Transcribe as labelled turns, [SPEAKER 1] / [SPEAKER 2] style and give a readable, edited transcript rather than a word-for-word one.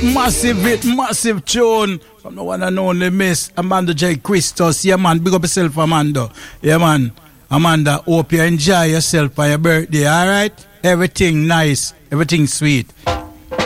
[SPEAKER 1] massive tune from the one and only Miss Amanda J. Christos. Yeah, man, big up yourself, Amanda. Yeah, man. Amanda, hope you enjoy yourself for your birthday, alright? Everything nice, everything sweet.